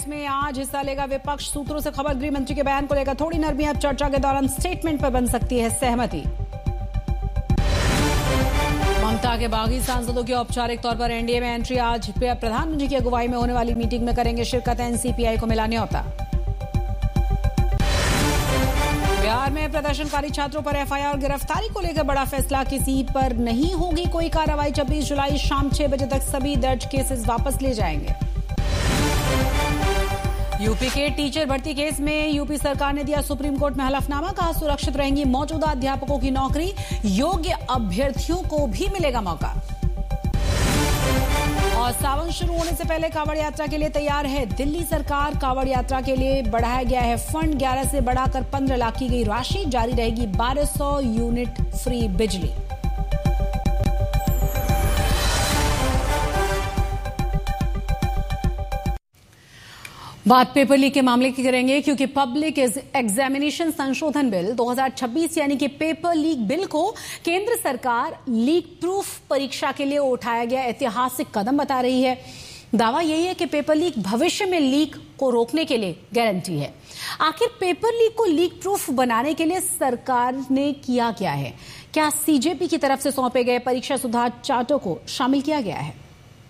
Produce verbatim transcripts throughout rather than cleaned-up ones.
में आज हिस्सा लेगा विपक्ष। सूत्रों से खबर, गृह मंत्री के बयान को लेकर थोड़ी नरमी, अब चर्चा के दौरान स्टेटमेंट पर बन सकती है सहमति। ममता के बागी सांसदों की औपचारिक तौर पर एनडीए में एंट्री। आज प्रधानमंत्री की अगुवाई में होने वाली मीटिंग में करेंगे शिरकत। एनसीपीआई को मिला न्योता। बिहार में प्रदर्शनकारी छात्रों पर एफआईआर, गिरफ्तारी को लेकर बड़ा फैसला। किसी पर नहीं होगी कोई कार्रवाई। छब्बीस जुलाई शाम छह बजे तक सभी दर्ज केसेस वापस ले जाएंगे। यूपी के टीचर भर्ती केस में यूपी सरकार ने दिया सुप्रीम कोर्ट में हलफनामा। कहा सुरक्षित रहेंगी मौजूदा अध्यापकों की नौकरी, योग्य अभ्यर्थियों को भी मिलेगा मौका। और सावन शुरू होने से पहले कांवड़ यात्रा के लिए तैयार है दिल्ली सरकार। कांवड़ यात्रा के लिए बढ़ाया गया है फंड, ग्यारह से बढ़ाकर पंद्रह लाख की गई राशि। जारी रहेगी बारह सौ यूनिट फ्री बिजली। बात पेपर लीक के मामले की करेंगे, क्योंकि पब्लिक एग्जामिनेशन संशोधन बिल दो हज़ार छब्बीस यानी कि पेपर लीक बिल को केंद्र सरकार लीक प्रूफ परीक्षा के लिए उठाया गया ऐतिहासिक कदम बता रही है। दावा यही है कि पेपर लीक भविष्य में लीक को रोकने के लिए गारंटी है। आखिर पेपर लीक को लीक प्रूफ बनाने के लिए सरकार ने किया क्या है? क्या सीजेपी की तरफ से सौंपे गए परीक्षा सुधार चार्टर को शामिल किया गया है?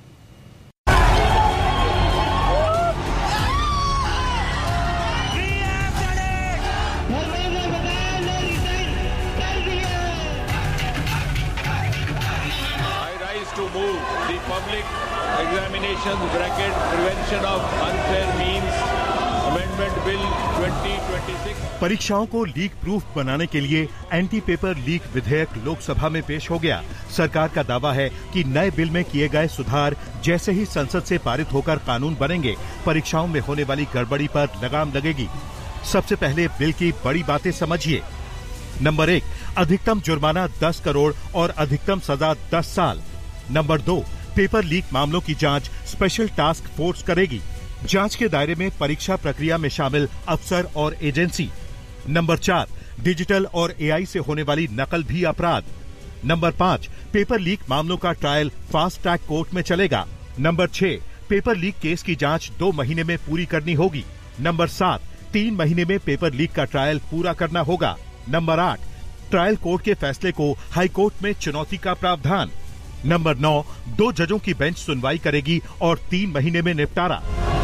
To move the public examinations bracket prevention of unfair means amendment bill twenty twenty-six। परीक्षाओं को लीक प्रूफ बनाने के लिए एंटी पेपर लीक विधेयक लोकसभा में पेश हो गया। सरकार का दावा है कि नए बिल में किए गए सुधार जैसे ही संसद से पारित होकर कानून बनेंगे, परीक्षाओं में होने वाली गड़बड़ी पर लगाम लगेगी। सबसे पहले बिल की बड़ी बातें समझिए। नंबर एक, अधिकतम जुर्माना दस करोड़ और अधिकतम सजा दस साल। नंबर दो, पेपर लीक मामलों की जांच स्पेशल टास्क फोर्स करेगी। जांच के दायरे में परीक्षा प्रक्रिया में शामिल अफसर और एजेंसी। नंबर चार, डिजिटल और एआई से होने वाली नकल भी अपराध। नंबर पाँच, पेपर लीक मामलों का ट्रायल फास्ट ट्रैक कोर्ट में चलेगा। नंबर छह, पेपर लीक केस की जांच दो महीने में पूरी करनी होगी। नंबर सात, तीन महीने में पेपर लीक का ट्रायल पूरा करना होगा। नंबर आठ, ट्रायल कोर्ट के फैसले को हाई कोर्ट में चुनौती का प्रावधान। नंबर नौ, दो जजों की बेंच सुनवाई करेगी और तीन महीने में निपटारा।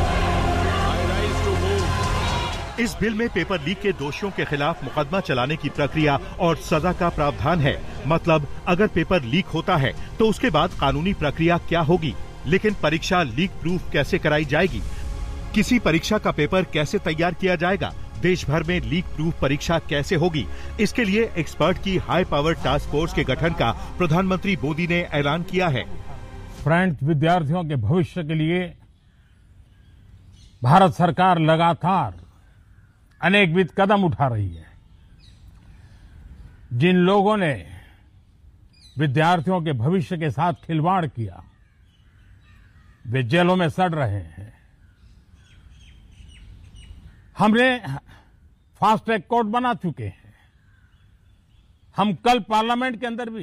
इस बिल में पेपर लीक के दोषियों के खिलाफ मुकदमा चलाने की प्रक्रिया और सजा का प्रावधान है। मतलब अगर पेपर लीक होता है तो उसके बाद कानूनी प्रक्रिया क्या होगी। लेकिन परीक्षा लीक प्रूफ कैसे कराई जाएगी? किसी परीक्षा का पेपर कैसे तैयार किया जाएगा? देश भर में लीक प्रूफ परीक्षा कैसे होगी? इसके लिए एक्सपर्ट की हाई पावर टास्क फोर्स के गठन का प्रधानमंत्री मोदी ने ऐलान किया है। फ्रेंड्स, विद्यार्थियों के भविष्य के लिए भारत सरकार लगातार अनेकविध कदम उठा रही है। जिन लोगों ने विद्यार्थियों के भविष्य के साथ खिलवाड़ किया, वे जेलों में सड़ रहे हैं। हमने फास्ट ट्रैक कोर्ट बना चुके हैं। हम कल पार्लियामेंट के अंदर भी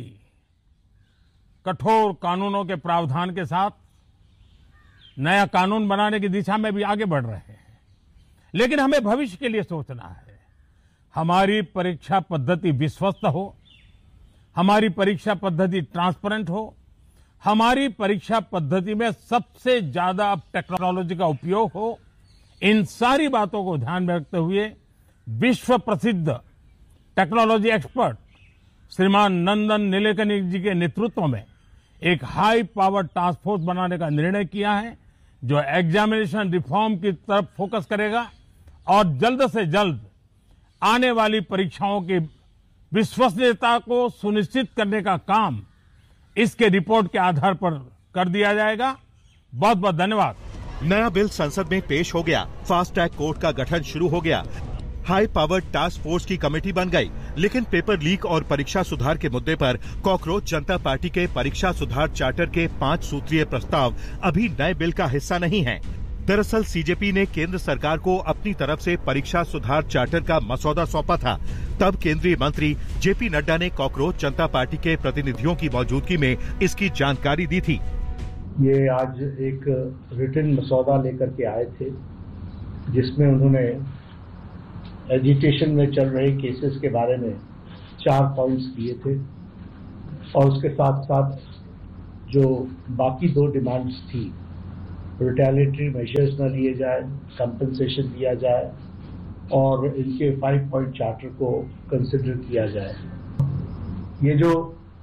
कठोर कानूनों के प्रावधान के साथ नया कानून बनाने की दिशा में भी आगे बढ़ रहे हैं। लेकिन हमें भविष्य के लिए सोचना है। हमारी परीक्षा पद्धति विश्वस्त हो, हमारी परीक्षा पद्धति ट्रांसपेरेंट हो, हमारी परीक्षा पद्धति में सबसे ज्यादा टेक्नोलॉजी का उपयोग हो। इन सारी बातों को ध्यान में रखते हुए विश्व प्रसिद्ध टेक्नोलॉजी एक्सपर्ट श्रीमान नंदन नीलेकनी जी के नेतृत्व में एक हाई पावर टास्क फोर्स बनाने का निर्णय किया है, जो एग्जामिनेशन रिफॉर्म की तरफ फोकस करेगा और जल्द से जल्द आने वाली परीक्षाओं की विश्वसनीयता को सुनिश्चित करने का काम इसके रिपोर्ट के आधार पर कर दिया जाएगा। बहुत बहुत धन्यवाद। नया बिल संसद में पेश हो गया। फास्ट ट्रैक कोर्ट का गठन शुरू हो गया। हाई पावर टास्क फोर्स की कमेटी बन गई। लेकिन पेपर लीक और परीक्षा सुधार के मुद्दे पर कॉकरोच जनता पार्टी के परीक्षा सुधार चार्टर के पांच सूत्रीय प्रस्ताव अभी नए बिल का हिस्सा नहीं है। दरअसल सीजेपी ने केंद्र सरकार को अपनी तरफ से परीक्षा सुधार चार्टर का मसौदा सौंपा था। तब केंद्रीय मंत्री जेपी नड्डा ने कॉकरोच जनता पार्टी के प्रतिनिधियों की मौजूदगी में इसकी जानकारी दी थी। ये आज एक रिटन मसौदा लेकर के आए थे जिसमें उन्होंने एजिटेशन में चल रहे केसेस के बारे में चार पॉइंट्स दिए थे और उसके साथ साथ जो बाकी दो डिमांड्स थी, रिटेलिएटरी मेजर्स न लिए जाए, कंपनसेशन दिया जाए और इनके फाइव पॉइंट चार्टर को कंसिडर किया जाए। ये जो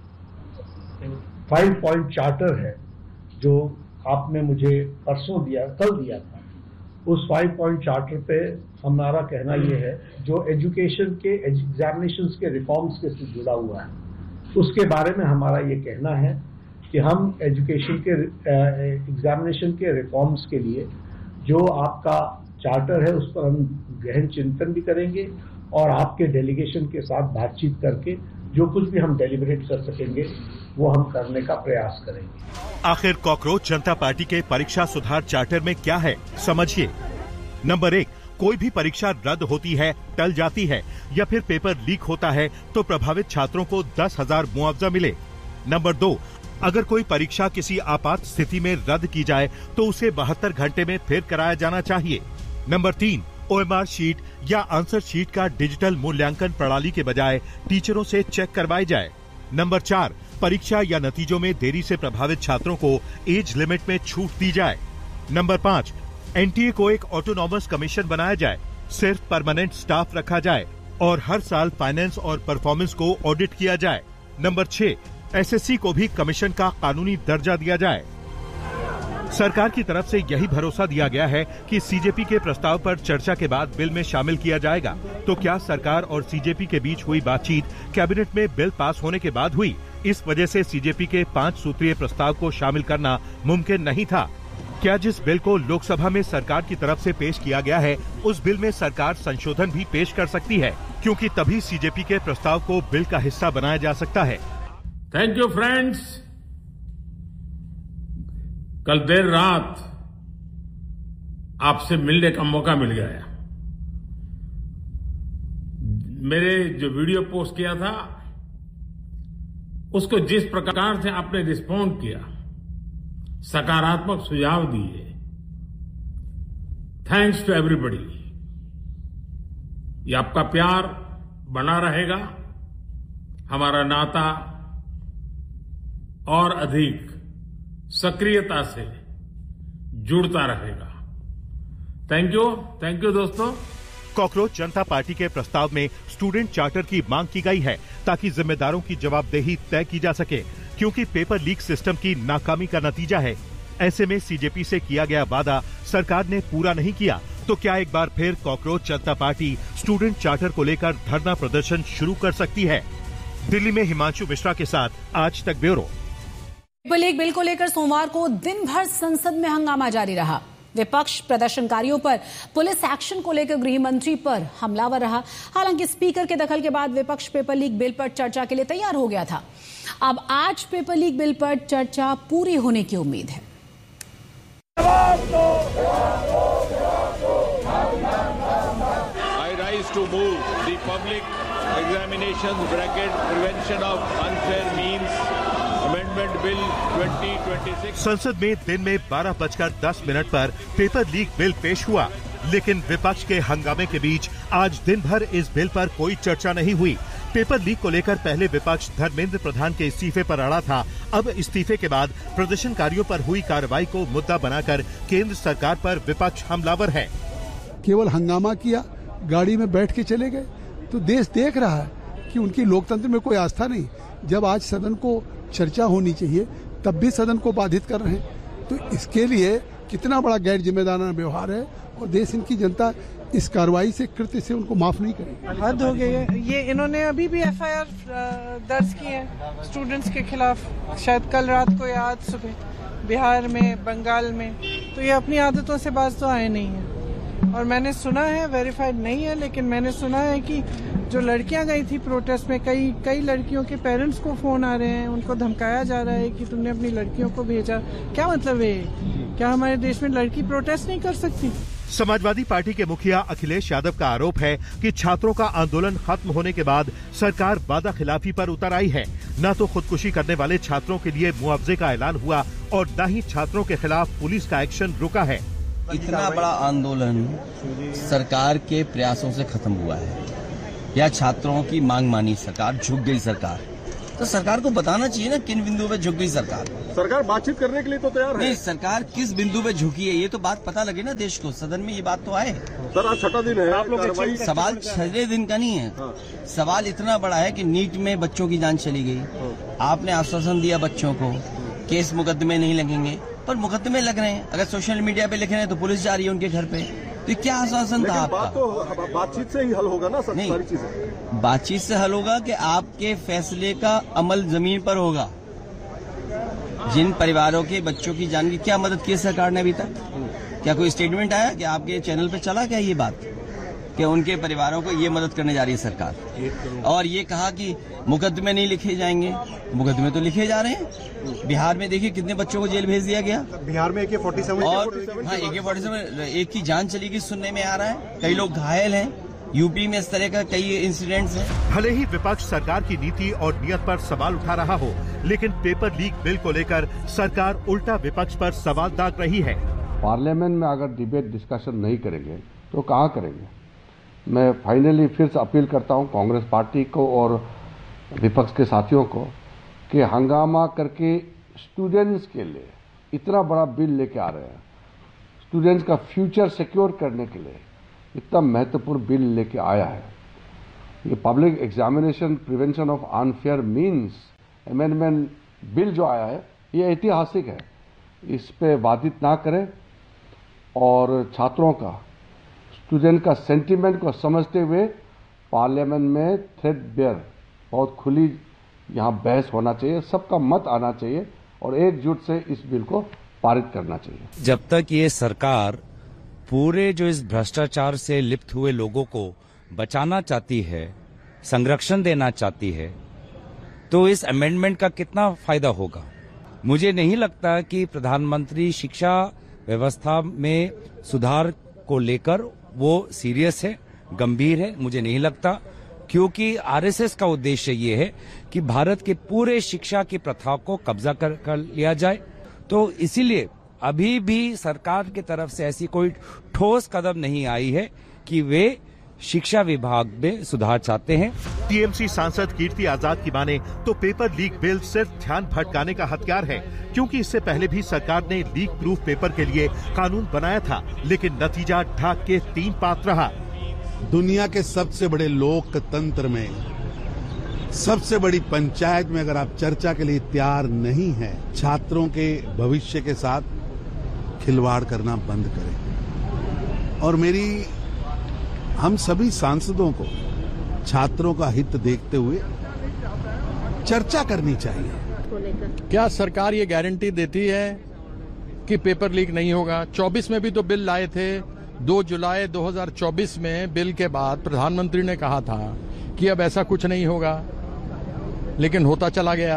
फाइव पॉइंट चार्टर है जो आपने मुझे परसों दिया, कल दिया था, उस फाइव पॉइंट चार्टर पे हमारा कहना ये है जो एजुकेशन के एग्जामिनेशंस के रिफॉर्म्स के से जुड़ा हुआ है, उसके बारे में हमारा ये कहना है कि हम एजुकेशन के एग्जामिनेशन के रिफॉर्म्स के लिए जो आपका चार्टर है उस पर हम गहन चिंतन भी करेंगे और आपके डेलीगेशन के साथ बातचीत करके जो कुछ भी हम डेलिब्रेट कर सकेंगे वो हम करने का प्रयास करेंगे। आखिर कॉकरोच जनता पार्टी के परीक्षा सुधार चार्टर में क्या है, समझिए। नंबर एक, कोई भी परीक्षा रद्द होती है, टल जाती है या फिर पेपर लीक होता है तो प्रभावित छात्रों को दस हजार मुआवजा मिले। नंबर दो, अगर कोई परीक्षा किसी आपात स्थिति में रद्द की जाए तो उसे बहत्तर घंटे में फिर कराया जाना चाहिए। नंबर तीन, ओएमआर शीट या आंसर शीट का डिजिटल मूल्यांकन प्रणाली के बजाय टीचरों से चेक करवाई जाए। नंबर चार, परीक्षा या नतीजों में देरी से प्रभावित छात्रों को एज लिमिट में छूट दी जाए। नंबर पाँच, एनटीए को एक ऑटोनॉमस कमीशन बनाया जाए, सिर्फ परमानेंट स्टाफ रखा जाए और हर साल फाइनेंस और परफॉर्मेंस को ऑडिट किया जाए। नंबर छह, एसएससी को भी कमीशन का कानूनी दर्जा दिया जाए। सरकार की तरफ से यही भरोसा दिया गया है कि सीजेपी के प्रस्ताव पर चर्चा के बाद बिल में शामिल किया जाएगा। तो क्या सरकार और सीजेपी के बीच हुई बातचीत कैबिनेट में बिल पास होने के बाद हुई? इस वजह से सीजेपी के पांच सूत्रीय प्रस्ताव को शामिल करना मुमकिन नहीं था। क्या जिस बिल को लोकसभा में सरकार की तरफ से पेश किया गया है उस बिल में सरकार संशोधन भी पेश कर सकती है, क्योंकि तभी सीजेपी के प्रस्ताव को बिल का हिस्सा बनाया जा सकता है। Thank you friends. कल देर रात आपसे मिलने का मौका मिल गया। मेरे जो वीडियो पोस्ट किया था उसको जिस प्रकार से आपने रिस्पॉन्ड किया, सकारात्मक सुझाव दिए, थैंक्स टू एवरीबॉडी। ये आपका प्यार बना रहेगा, हमारा नाता और अधिक सक्रियता से जुड़ता रहेगा। थैंक यू, थैंक यू दोस्तों। कॉकरोच जनता पार्टी के प्रस्ताव में स्टूडेंट चार्टर की मांग की गई है ताकि जिम्मेदारों की जवाबदेही तय की जा सके, क्योंकि पेपर लीक सिस्टम की नाकामी का नतीजा है। ऐसे में सीजेपी से किया गया वादा सरकार ने पूरा नहीं किया, तो क्या एक बार फिर कॉकरोच जनता पार्टी स्टूडेंट चार्टर को लेकर धरना प्रदर्शन शुरू कर सकती है? दिल्ली में हिमांशु मिश्रा के साथ आज तक ब्यूरो। पेपर लीक बिल को लेकर सोमवार को दिन भर संसद में हंगामा जारी रहा। विपक्ष प्रदर्शनकारियों पर पुलिस एक्शन को लेकर गृह मंत्री पर हमलावर रहा। हालांकि स्पीकर के दखल के बाद विपक्ष पेपर लीक बिल पर चर्चा के लिए तैयार हो गया था। अब आज पेपर लीक बिल पर चर्चा पूरी होने की उम्मीद है। I rise to move the public examinations bracket prevention of unfair means Amendment Bill twenty twenty-six। संसद में दिन में बारह बजकर दस मिनट पर पेपर लीक बिल पेश हुआ, लेकिन विपक्ष के हंगामे के बीच आज दिन भर इस बिल पर कोई चर्चा नहीं हुई। पेपर लीक को लेकर पहले विपक्ष धर्मेंद्र प्रधान के इस्तीफे पर अड़ा था। अब इस्तीफे के बाद प्रदर्शनकारियों पर हुई कार्रवाई को मुद्दा बनाकर केंद्र सरकार पर विपक्ष हमलावर है। केवल हंगामा किया, गाड़ी में बैठ के चले गए, तो देश देख रहा है कि उनकी लोकतंत्र में कोई आस्था नहीं। जब आज सदन को चर्चा होनी चाहिए तब भी सदन को बाधित कर रहे हैं, तो इसके लिए कितना बड़ा गैर जिम्मेदाराना व्यवहार है और देश इनकी जनता इस कार्रवाई से, कृत्य से उनको माफ नहीं करेगी। हद हो गई है। ये इन्होंने अभी भी एफ आई आर दर्ज की है स्टूडेंट्स के खिलाफ, शायद कल रात को या आज सुबह, बिहार में, बंगाल में। तो ये अपनी आदतों से बाज तो आए नहीं है। और मैंने सुना है, वेरीफाइड नहीं है, लेकिन मैंने सुना है कि जो लड़कियां गई थी प्रोटेस्ट में, कई कई लड़कियों के पेरेंट्स को फोन आ रहे हैं, उनको धमकाया जा रहा है कि तुमने अपनी लड़कियों को भेजा। क्या मतलब है? क्या हमारे देश में लड़की प्रोटेस्ट नहीं कर सकती? समाजवादी पार्टी के मुखिया अखिलेश यादव का आरोप है कि छात्रों का आंदोलन खत्म होने के बाद सरकार वादा खिलाफी पर उतर आई है। न तो खुदकुशी करने वाले छात्रों के लिए मुआवजे का ऐलान हुआ और न ही छात्रों के खिलाफ पुलिस का एक्शन रुका है। इतना बड़ा आंदोलन सरकार के प्रयासों से खत्म हुआ है या छात्रों की मांग मानी सरकार, झुक गई सरकार, तो सरकार को बताना चाहिए ना किन बिंदु पे झुक गई सरकार। सरकार बातचीत करने के लिए तो तैयार है। नहीं, सरकार किस बिंदु पे झुकी है ये तो बात पता लगे ना देश को, सदन में ये बात तो आए। सर आज छठा दिन है आप लोग, सवाल छठे दिन का नहीं है। हाँ। सवाल इतना बड़ा है कि नीट में बच्चों की जान चली गई। हाँ। आपने आश्वासन दिया बच्चों को केस मुकदमे नहीं लगेंगे, पर मुकदमे लग रहे हैं। अगर सोशल मीडिया पे लिख रहे हैं तो पुलिस जा रही है उनके घर पे, तो क्या आश्वासन था आपका? बात तो बातचीत से ही हल होगा ना सर, सारी चीजें बातचीत से हल होगा कि आपके फैसले का अमल जमीन पर होगा। जिन परिवारों के बच्चों की जान की क्या मदद की सरकार ने अभी तक? क्या कोई स्टेटमेंट आया कि आपके चैनल पे चला क्या ये बात कि उनके परिवारों को ये मदद करने जा रही है सरकार? और ये कहा कि मुकदमे नहीं लिखे जाएंगे, मुकदमे तो लिखे जा रहे हैं। बिहार में देखिए कितने बच्चों को जेल भेज दिया गया। बिहार में ए के फोर्टी सेवन और हाँ ए के फोर्टी सेवन एक की जान चली गई सुनने में आ रहा है, कई लोग घायल हैं। यूपी में इस तरह का कई इंसिडेंट्स हैं। भले ही विपक्ष सरकार की नीति और नियत पर सवाल उठा रहा हो, लेकिन पेपर लीक बिल को लेकर सरकार उल्टा विपक्ष पर सवाल दाग रही है। पार्लियामेंट में अगर डिबेट डिस्कशन नहीं करेंगे तो कहाँ करेंगे? मैं फाइनली फिर से अपील करता हूँ कांग्रेस पार्टी को और विपक्ष के साथियों को कि हंगामा करके स्टूडेंट्स के लिए इतना बड़ा बिल लेके आ रहे हैं, स्टूडेंट्स का फ्यूचर सिक्योर करने के लिए इतना महत्वपूर्ण बिल लेके आया है। ये public examination prevention of unfair means amendment bill जो आया है ये ऐतिहासिक है। इस पे बाधित ना करें और छात्रों का, स्टूडेंट का सेंटीमेंट को समझते हुए पार्लियामेंट में थ्रेडबेयर बहुत खुली यहाँ बहस होना चाहिए, सबका मत आना चाहिए और एकजुट से इस बिल को पारित करना चाहिए। जब तक ये सरकार पूरे जो इस भ्रष्टाचार से लिप्त हुए लोगों को बचाना चाहती है, संरक्षण देना चाहती है, तो इस अमेंडमेंट का कितना फायदा होगा? मुझे नहीं लगता कि प्रधानमंत्री शिक्षा व्यवस्था में सुधार को लेकर वो सीरियस है, गंभीर है। मुझे नहीं लगता, क्योंकि आरएसएस का उद्देश्य ये है कि भारत के पूरे शिक्षा की प्रथा को कब्जा कर, कर लिया जाए। तो इसीलिए अभी भी सरकार की तरफ से ऐसी कोई ठोस कदम नहीं आई है कि वे शिक्षा विभाग में सुधार चाहते हैं। टीएमसी सांसद कीर्ति आजाद की माने तो पेपर लीक बिल सिर्फ ध्यान भटकाने का हथियार है, क्योंकि इससे पहले भी सरकार ने लीक प्रूफ पेपर के लिए कानून बनाया था, लेकिन नतीजा ढाक के तीन पात रहा। दुनिया के सबसे बड़े लोकतंत्र में, सबसे बड़ी पंचायत में अगर आप चर्चा के लिए तैयार नहीं है, छात्रों के भविष्य के साथ खिलवाड़ करना बंद करें। और मेरी हम सभी सांसदों को छात्रों का हित देखते हुए चर्चा करनी चाहिए। क्या सरकार ये गारंटी देती है कि पेपर लीक नहीं होगा? चौबीस में भी तो बिल लाए थे। दो जुलाई दो हज़ार चौबीस में बिल के बाद प्रधानमंत्री ने कहा था कि अब ऐसा कुछ नहीं होगा, लेकिन होता चला गया।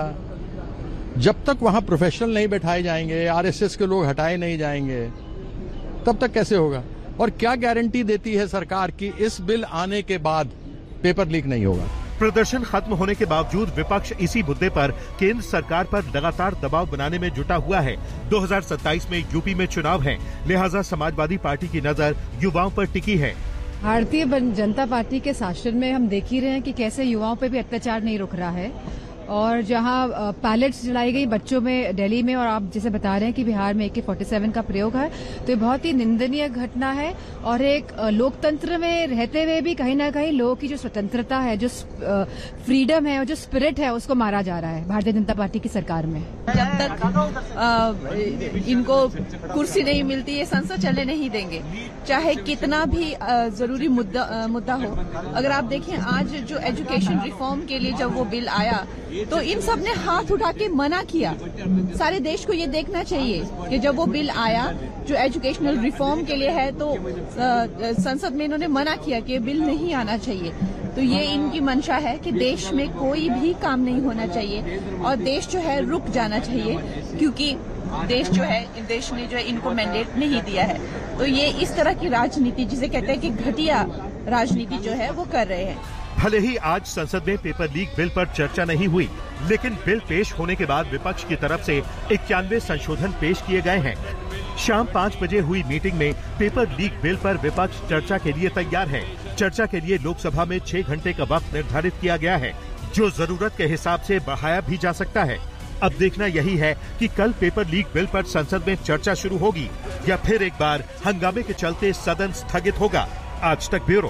जब तक वहां प्रोफेशनल नहीं बैठाए जाएंगे, आरएसएस के लोग हटाए नहीं जाएंगे, तब तक कैसे होगा? और क्या गारंटी देती है सरकार कि इस बिल आने के बाद पेपर लीक नहीं होगा? प्रदर्शन खत्म होने के बावजूद विपक्ष इसी मुद्दे पर केंद्र सरकार पर लगातार दबाव बनाने में जुटा हुआ है। दो हज़ार सत्ताईस में यूपी में चुनाव है, लिहाजा समाजवादी पार्टी की नजर युवाओं पर टिकी है। भारतीय जनता पार्टी के शासन में हम देख ही रहे हैं कि कैसे युवाओं पर भी अत्याचार नहीं रुक रहा है, और जहां पैलेट्स जलाई गई बच्चों में दिल्ली में, और आप जैसे बता रहे हैं कि बिहार में ए के फोर्टी सेवन का प्रयोग है, तो ये बहुत ही निंदनीय घटना है। और एक लोकतंत्र में रहते हुए भी कहीं ना कहीं लोगों की जो स्वतंत्रता है, जो फ्रीडम है और जो स्पिरिट है, उसको मारा जा रहा है भारतीय जनता पार्टी की सरकार में। जब तक आ, इनको कुर्सी नहीं मिलती, ये संसद चलने नहीं देंगे, चाहे कितना भी आ, जरूरी मुद्दा मुद्दा हो। अगर आप देखें आज जो एजुकेशन रिफॉर्म के लिए जब वो बिल आया, तो इन सब ने हाथ उठा के मना किया। सारे देश को ये देखना चाहिए कि जब वो बिल आया जो एजुकेशनल रिफॉर्म के लिए है, तो संसद में इन्होंने मना किया कि ये बिल नहीं आना चाहिए। तो ये इनकी मंशा है कि देश में कोई भी काम नहीं होना चाहिए और देश जो है रुक जाना चाहिए, क्योंकि देश जो है देश ने जो है इनको मैंडेट नहीं दिया है। तो ये इस तरह की राजनीति, जिसे कहते हैं कि घटिया राजनीति जो है वो कर रहे हैं। भले ही आज संसद में पेपर लीक बिल पर चर्चा नहीं हुई, लेकिन बिल पेश होने के बाद विपक्ष की तरफ से इक्यानवे संशोधन पेश किए गए हैं। शाम पाँच बजे हुई मीटिंग में पेपर लीक बिल पर विपक्ष चर्चा के लिए तैयार है। चर्चा के लिए लोकसभा में छह घंटे का वक्त निर्धारित किया गया है, जो जरूरत के हिसाब से बढ़ाया भी जा सकता है। अब देखना यही है कि कल पेपर लीक बिल पर संसद में चर्चा शुरू होगी या फिर एक बार हंगामे के चलते सदन स्थगित होगा। आज तक ब्यूरो।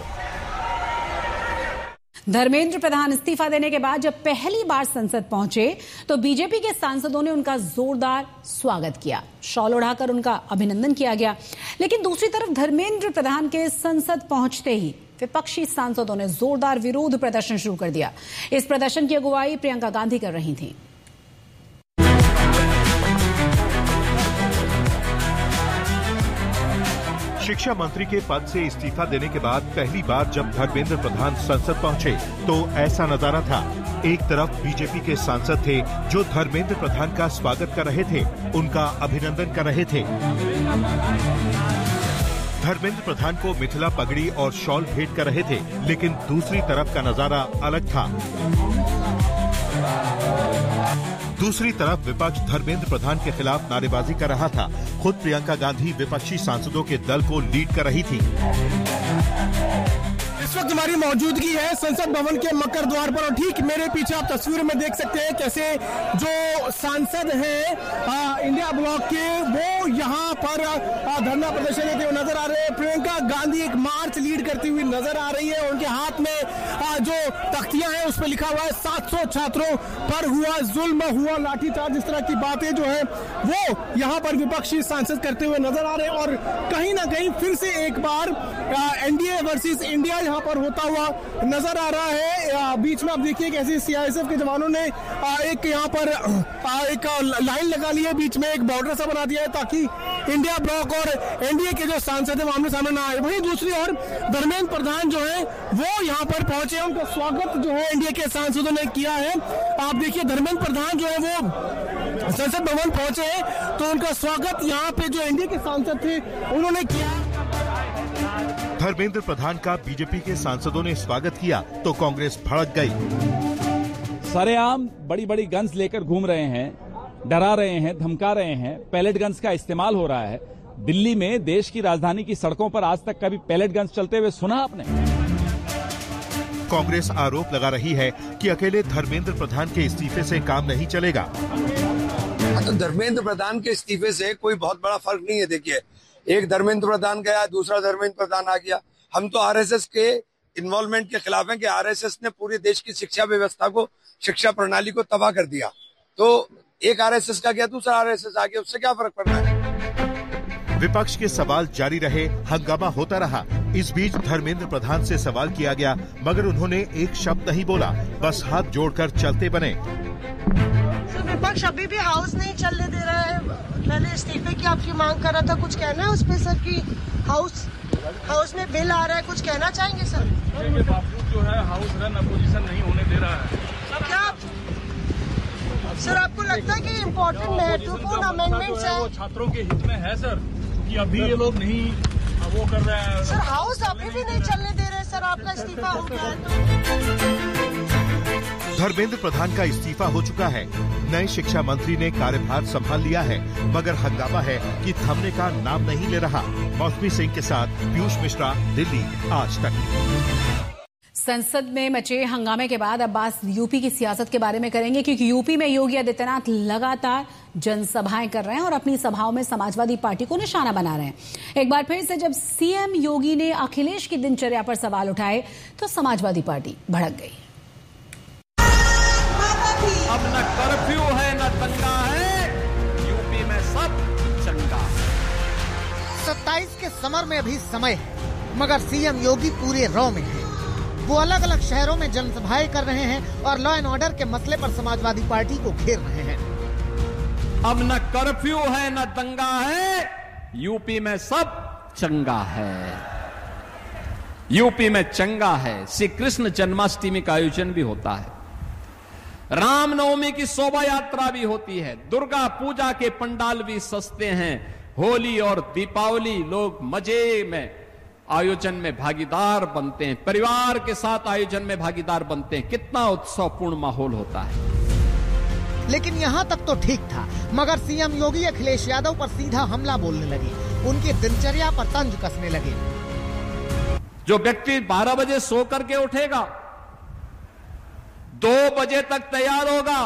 धर्मेंद्र प्रधान इस्तीफा देने के बाद जब पहली बार संसद पहुंचे तो बीजेपी के सांसदों ने उनका जोरदार स्वागत किया, शॉल उड़ाकर उनका अभिनंदन किया गया। लेकिन दूसरी तरफ धर्मेंद्र प्रधान के संसद पहुंचते ही विपक्षी सांसदों ने जोरदार विरोध प्रदर्शन शुरू कर दिया। इस प्रदर्शन की अगुवाई प्रियंका गांधी कर रही थीं। शिक्षा मंत्री के पद से इस्तीफा देने के बाद पहली बार जब धर्मेंद्र प्रधान संसद पहुंचे तो ऐसा नजारा था। एक तरफ बीजेपी के सांसद थे जो धर्मेंद्र प्रधान का स्वागत कर रहे थे, उनका अभिनंदन कर रहे थे। धर्मेंद्र प्रधान को मिथिला पगड़ी और शॉल भेंट कर रहे थे, लेकिन दूसरी तरफ का नजारा अलग था। दूसरी तरफ विपक्ष धर्मेंद्र प्रधान के खिलाफ नारेबाजी कर रहा था। खुद प्रियंका गांधी विपक्षी सांसदों के दल को लीड कर रही थी। इस वक्त हमारी मौजूदगी है संसद भवन के मकर द्वार पर और ठीक मेरे पीछे आप तस्वीर में देख सकते हैं कैसे जो सांसद हैं इंडिया ब्लॉक के वो यहाँ पर धरना प्रदर्शन देते हुए नजर आ रहे हैं। प्रियंका गांधी एक मार्च लीड करती हुई नजर आ रही है। उनके हाथ में आ, जो तख्तियां हैं उस पर लिखा हुआ है सात सौ छात्रों पर हुआ जुल्म, हुआ लाठीचार्ज, इस तरह की बातें जो है वो यहाँ पर विपक्षी सांसद करते हुए नजर आ रहे हैं। और कहीं ना कहीं फिर से एक बार एनडीए वर्सेस इंडिया यहाँ पर होता हुआ नजर आ रहा है। बीच में आप देखिए कैसे सीआईएसएफ के जवानों ने एक यहाँ पर एक लाइन लगा ली है, बीच में एक बॉर्डर सा बना दिया है ताकि इंडिया ब्लॉक और एनडीए के जो सांसद है आमने सामने ना आए। वहीं दूसरी ओर धर्मेंद्र प्रधान जो है वो यहाँ पर पहुंचे, उनका स्वागत जो है एनडीए के सांसदों ने किया है। आप देखिए धर्मेंद्र प्रधान जो है वो संसद भवन पहुंचे हैं तो उनका स्वागत यहाँ पे जो एनडीए के सांसद थे उन्होंने किया। धर्मेंद्र प्रधान का बीजेपी के सांसदों ने स्वागत किया तो कांग्रेस भड़क गई। सरेआम बड़ी बड़ी गन्स लेकर घूम रहे हैं, डरा रहे हैं, धमका रहे हैं, पैलेट गन्स का इस्तेमाल हो रहा है। दिल्ली में देश की राजधानी की सड़कों पर आज तक कभी पैलेट गन्स चलते हुए सुना आपने? कांग्रेस आरोप लगा रही है कि अकेले धर्मेंद्र प्रधान के इस्तीफे से काम नहीं चलेगा। तो धर्मेंद्र प्रधान के इस्तीफे से कोई बहुत बड़ा फर्क नहीं है। देखिए, एक धर्मेंद्र प्रधान गया, दूसरा धर्मेंद्र प्रधान आ गया। हम तो आरएसएस के इन्वॉल्वमेंट के खिलाफ हैं कि आरएसएस ने पूरे देश की शिक्षा व्यवस्था को, शिक्षा प्रणाली को तबाह कर दिया। तो एक आरएसएस का गया, दूसरा आरएसएस आ गया, उससे क्या फर्क पड़ रहा है? विपक्ष के सवाल जारी रहे, हंगामा होता रहा। इस बीच धर्मेंद्र प्रधान से सवाल किया गया मगर उन्होंने एक शब्द नहीं बोला, बस हाथ जोड़कर चलते बने। विपक्ष अभी भी हाउस नहीं चलने दे रहा है। पहले इस्तीफे की आपकी मांग कर रहा था, कुछ कहना है उस पे सर की हाउस हाउस में बिल आ रहा है, कुछ कहना चाहेंगे सर? के बावजूद जो है हाउस रन अपोजिशन नहीं होने दे रहा है। क्या सर आपको लगता है कि इम्पोर्टेंट महत्वपूर्ण अमेंडमेंट्स है? छात्रों के हित में है सर, कि अभी ये लोग नहीं वो कर रहे हैं। सर हाउस अभी भी नहीं चलने दे रहे सर, आपका इस्तीफा हो गया है। धर्मेंद्र प्रधान का इस्तीफा हो चुका है। नए शिक्षा मंत्री ने कार्यभार संभाल लिया है मगर हंगामा है कि थमने का नाम नहीं ले रहा। मौसमी सिंह के साथ पीयूष मिश्रा, दिल्ली, आज तक। संसद में मचे हंगामे के बाद अब बात यूपी की सियासत के बारे में करेंगे क्योंकि यूपी में योगी आदित्यनाथ लगातार जनसभाएं कर रहे हैं और अपनी सभाओं में समाजवादी पार्टी को निशाना बना रहे हैं। एक बार फिर से जब सीएम योगी ने अखिलेश की दिनचर्या पर सवाल उठाए तो समाजवादी पार्टी भड़क गई। अब न कर्फ्यू है न दंगा है, यूपी में सब चंगा। सत्ताईस के समर में अभी समय है मगर सीएम योगी पूरे रौ में है। वो अलग अलग शहरों में जनसभाएं कर रहे हैं और लॉ एंड ऑर्डर के मसले पर समाजवादी पार्टी को घेर रहे हैं। अब न कर्फ्यू है न दंगा है, यूपी में सब चंगा है। यूपी में चंगा है। श्री कृष्ण जन्माष्टमी का आयोजन भी होता है, रामनवमी की शोभा यात्रा भी होती है, दुर्गा पूजा के पंडाल भी सस्ते हैं, होली और दीपावली लोग मजे में आयोजन में भागीदार बनते हैं, परिवार के साथ आयोजन में भागीदार बनते हैं। कितना उत्सवपूर्ण माहौल होता है। लेकिन यहाँ तक तो ठीक था, मगर सीएम योगी अखिलेश यादव पर सीधा हमला बोलने लगे, उनकी दिनचर्या पर तंज कसने लगे। जो व्यक्ति बारह बजे सो करके उठेगा, दो बजे तक तैयार होगा,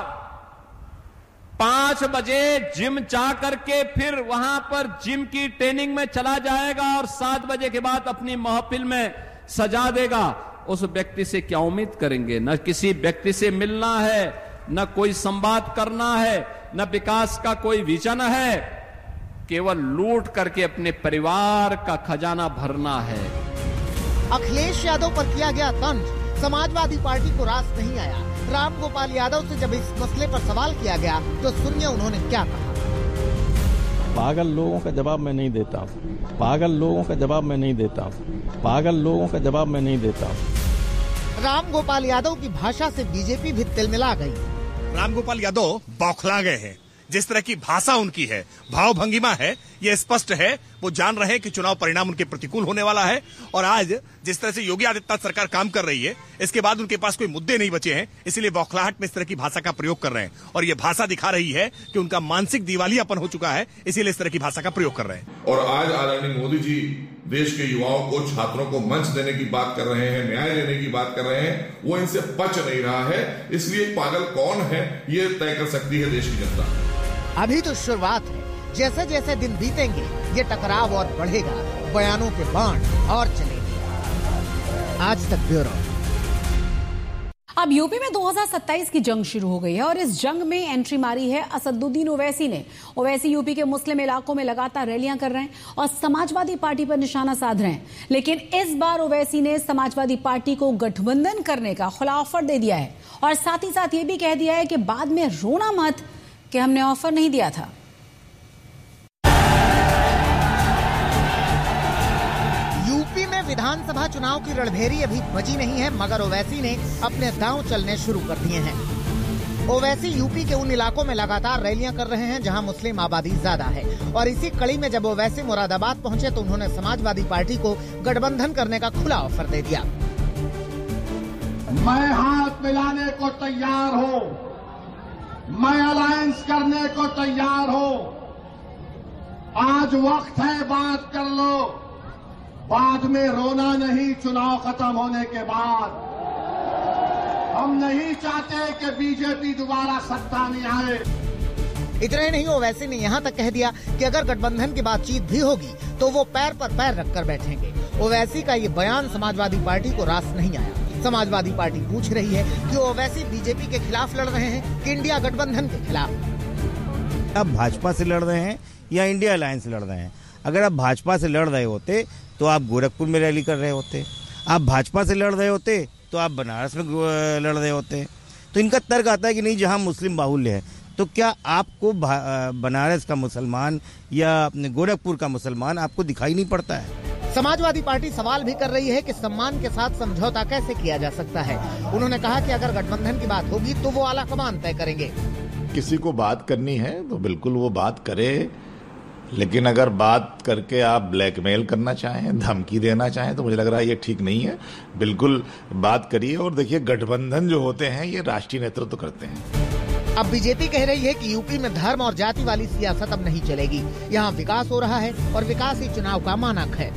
पांच बजे जिम जा करके फिर वहां पर जिम की ट्रेनिंग में चला जाएगा और सात बजे के बाद अपनी महफिल में सजा देगा, उस व्यक्ति से क्या उम्मीद करेंगे? न किसी व्यक्ति से मिलना है, न कोई संवाद करना है, न विकास का कोई विजन है, केवल लूट करके अपने परिवार का खजाना भरना है। अखिलेश यादव पर किया गया तंज समाजवादी पार्टी को रास नहीं आया। राम गोपाल यादव से जब इस मसले पर सवाल किया गया तो सुनिए उन्होंने क्या कहा। पागल लोगों का जवाब मैं नहीं देता, पागल लोगों का जवाब मैं नहीं देता, पागल लोगों का जवाब मैं नहीं देता। राम गोपाल यादव की भाषा से बीजेपी भी तिलमिला गई। राम गोपाल यादव बौखला गए हैं। जिस तरह की भाषा उनकी है, भाव भंगिमा है, ये स्पष्ट है वो जान रहे हैं कि चुनाव परिणाम उनके प्रतिकूल होने वाला है। और आज जिस तरह से योगी आदित्यनाथ सरकार काम कर रही है, इसके बाद उनके पास कोई मुद्दे नहीं बचे हैं, इसीलिए बौखलाहट में इस तरह की भाषा का प्रयोग कर रहे हैं। और ये भाषा दिखा रही है कि उनका मानसिक दिवालियापन हो चुका है, इसीलिए इस तरह की भाषा का प्रयोग कर रहे हैं। और आज आदरणीय मोदी जी देश के युवाओं को, छात्रों को मंच देने की बात कर रहे हैं, न्याय देने की बात कर रहे हैं, वो इनसे पच नहीं रहा है। इसलिए पागल कौन है ये तय कर सकती है देश की जनता। अभी तो शुरुआत है, जैसे जैसे दिन बीतेंगे ये टकराव और बढ़ेगा, बयानों के बाण और चलेंगे। आज तक ब्यूरो। अब यूपी में दो हज़ार सत्ताईस की जंग शुरू हो गई है और इस जंग में एंट्री मारी है असदुद्दीन ओवैसी ने। ओवैसी यूपी के मुस्लिम इलाकों में लगातार रैलियां कर रहे हैं और समाजवादी पार्टी पर निशाना साध रहे हैं। लेकिन इस बार ओवैसी ने समाजवादी पार्टी को गठबंधन करने का खुला ऑफर दे दिया है और साथ ही साथ ये भी कह दिया है कि बाद में रोना मत कि हमने ऑफर नहीं दिया था। यूपी में विधानसभा चुनाव की रणभेरी अभी बची नहीं है, मगर ओवैसी ने अपने दांव चलने शुरू कर दिए हैं। ओवैसी यूपी के उन इलाकों में लगातार रैलियां कर रहे हैं जहां मुस्लिम आबादी ज्यादा है और इसी कड़ी में जब ओवैसी मुरादाबाद पहुंचे तो उन्होंने समाजवादी पार्टी को गठबंधन करने का खुला ऑफर दे दिया। मैं हाथ मिलाने को तैयार हूँ, मैं अलायंस करने को तैयार हूं। आज वक्त है, बात कर लो, बाद में रोना नहीं। चुनाव खत्म होने के बाद हम नहीं चाहते कि बीजेपी दोबारा सत्ता में आए। इतना ही नहीं, ओवैसी ने यहां तक कह दिया कि अगर गठबंधन की बातचीत भी होगी तो वो पैर पर पैर रखकर बैठेंगे। ओवैसी का ये बयान समाजवादी पार्टी को रास नहीं आया। समाजवादी पार्टी पूछ रही है कि ओवैसी बीजेपी के खिलाफ लड़ रहे हैं कि इंडिया गठबंधन के खिलाफ। आप भाजपा से लड़ रहे हैं या इंडिया अलायंस लड़ रहे हैं? अगर आप भाजपा से लड़ रहे होते तो आप गोरखपुर में रैली कर रहे होते, आप भाजपा से लड़ रहे होते तो आप बनारस में लड़ रहे होते। तो इनका तर्क आता है कि नहीं, जहां मुस्लिम बाहुल्य है तो क्या आपको बनारस का मुसलमान या गोरखपुर का मुसलमान आपको दिखाई नहीं पड़ता है? समाजवादी पार्टी सवाल भी कर रही है कि सम्मान के साथ समझौता कैसे किया जा सकता है। उन्होंने कहा कि अगर गठबंधन की बात होगी तो वो आलाकमान तय करेंगे। किसी को बात करनी है तो बिल्कुल वो बात करे, लेकिन अगर बात करके आप ब्लैकमेल करना चाहें, धमकी देना चाहें, तो मुझे लग रहा है ये ठीक नहीं है। बिल्कुल बात करिए। और देखिए, गठबंधन जो होते हैं ये राष्ट्रीय नेतृत्व करते हैं। अब बीजेपी कह रही है कि यूपी में धर्म और जाति वाली सियासत अब नहीं चलेगी। यहाँ विकास हो रहा है और विकास ही चुनाव का मानक है।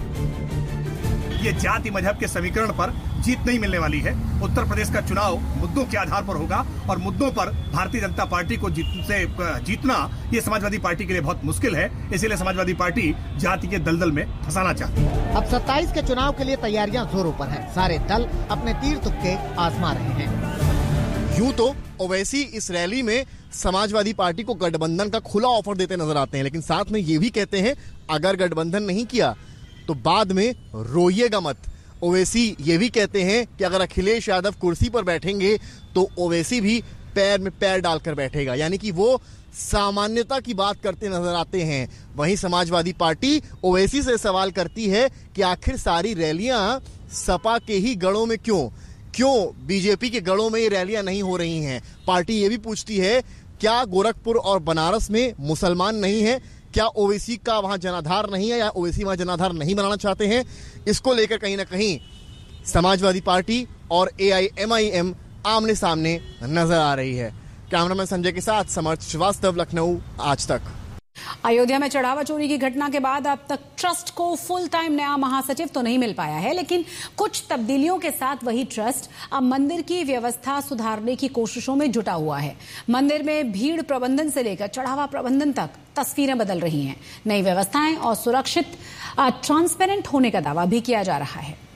ये जाति मजहब के समीकरण पर जीत नहीं मिलने वाली है। उत्तर प्रदेश का चुनाव मुद्दों के आधार पर होगा और मुद्दों पर भारतीय जनता पार्टी को जीत से जीतना ये समाजवादी पार्टी के लिए बहुत मुश्किल है। इसीलिए समाजवादी पार्टी जाति के दलदल में फंसाना चाहती है। अब सत्ताईस के चुनाव के लिए तैयारियां जोरों पर हैं। सारे दल अपने तीर तुक्के आजमा रहे हैं। यूं तो ओवैसी इस रैली में समाजवादी पार्टी को गठबंधन का खुला ऑफर देते नजर आते हैं, लेकिन साथ में ये भी कहते हैं अगर गठबंधन नहीं किया तो बाद में रोइएगा मत। ओवैसी ये भी कहते हैं कि अगर अखिलेश यादव कुर्सी पर बैठेंगे तो ओवैसी भी पैर में पैर डालकर बैठेगा, यानी कि वो सामान्यता की बात करते नजर आते हैं। वहीं समाजवादी पार्टी ओवैसी से सवाल करती है कि आखिर सारी रैलियां सपा के ही गढ़ों में क्यों क्यों बीजेपी के गढ़ों में ये रैलियां नहीं हो रही हैं। पार्टी ये भी पूछती है क्या गोरखपुर और बनारस में मुसलमान नहीं है, क्या ओवैसी का वहां जनाधार नहीं है या ओवैसी वहां जनाधार नहीं बनाना चाहते हैं। इसको लेकर कहीं ना कहीं समाजवादी पार्टी और ए आई एम आई एम आमने सामने नजर आ रही है। कैमरामैन संजय के साथ समर्थ श्रीवास्तव, लखनऊ, आज तक। अयोध्या में चढ़ावा चोरी की घटना के बाद अब तक ट्रस्ट को फुल टाइम नया महासचिव तो नहीं मिल पाया है, लेकिन कुछ तब्दीलियों के साथ वही ट्रस्ट अब मंदिर की व्यवस्था सुधारने की कोशिशों में जुटा हुआ है। मंदिर में भीड़ प्रबंधन से लेकर चढ़ावा प्रबंधन तक तस्वीरें बदल रही हैं। नई व्यवस्थाएं और सुरक्षित ट्रांसपेरेंट होने का दावा भी किया जा रहा है।